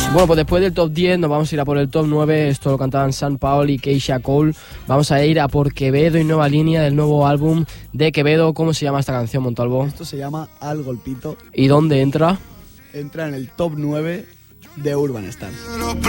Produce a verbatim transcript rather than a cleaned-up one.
Bueno, pues después del top diez nos vamos a ir a por el top nueve. Esto lo cantaban Sean Paul y Keisha Cole. Vamos a ir a por Quevedo y Nueva Línea del nuevo álbum de Quevedo. ¿Cómo se llama esta canción, Montalvo? Esto se llama Al Golpito. ¿Y dónde entra? Entra en el top nueve de Urban Stars.